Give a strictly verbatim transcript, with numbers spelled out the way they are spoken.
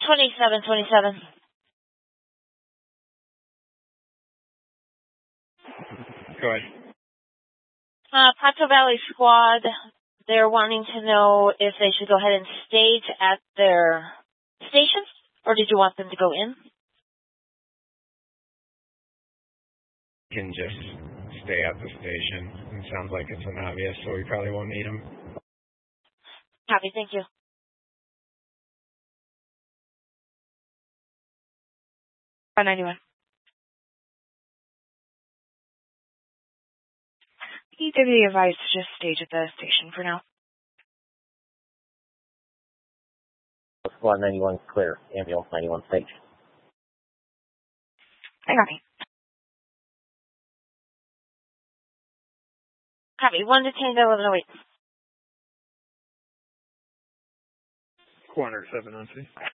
twenty-seven twenty-seven. Go ahead. Uh, Pato Valley Squad, they're wanting to know if they should go ahead and stage at their station, or did you want them to go in? You can just stay at the station. It sounds like it's an obvious, so we probably won't need them. Copy, thank you. one ninety-one. E W advised to just stage at the station for now. Squad ninety-one clear. Ambulance ninety-one stage. I got me. Copy, one detained, eleven oh eight. Corner seven on C.